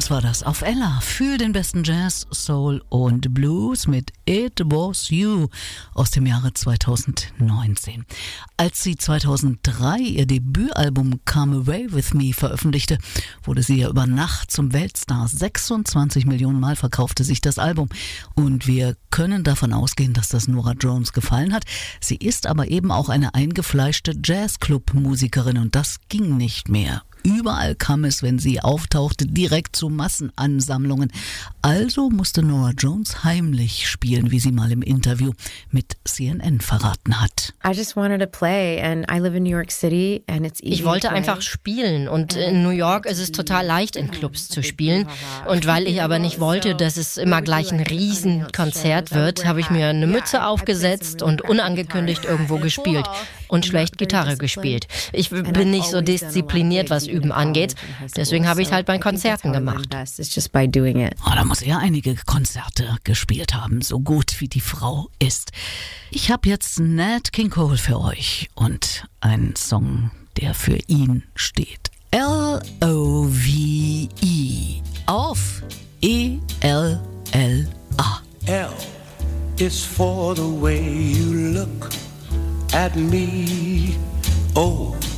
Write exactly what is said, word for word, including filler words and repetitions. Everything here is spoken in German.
Jones war das auf Ella für den besten Jazz, Soul und Blues mit It Was You aus dem Jahre zweitausendneunzehn. Als sie zweitausenddrei ihr Debütalbum Come Away With Me veröffentlichte, wurde sie ja über Nacht zum Weltstar. sechsundzwanzig Millionen Mal verkaufte sich das Album. Und wir können davon ausgehen, dass das Norah Jones gefallen hat. Sie ist aber eben auch eine eingefleischte Jazzclub-Musikerin und das ging nicht mehr. Überall kam es, wenn sie auftauchte, direkt zu Massenansammlungen. Also musste Norah Jones heimlich spielen, wie sie mal im Interview mit C N N verraten hat. I just wanted to play and I live in New York City and it's easy. Ich wollte einfach spielen und in New York ist es total leicht, in Clubs zu spielen. Und weil ich aber nicht wollte, dass es immer gleich ein Riesenkonzert wird, habe ich mir eine Mütze aufgesetzt und unangekündigt irgendwo gespielt und schlecht Gitarre gespielt. Ich bin nicht so diszipliniert, was Üben angeht. Deswegen habe ich es halt bei Konzerten gemacht. Oh, da muss er einige Konzerte gespielt haben, so gut wie die Frau ist. Ich habe jetzt Nat King Cole für euch und einen Song, der für ihn steht. L O V E auf E L L A. L is for the way you look at me. O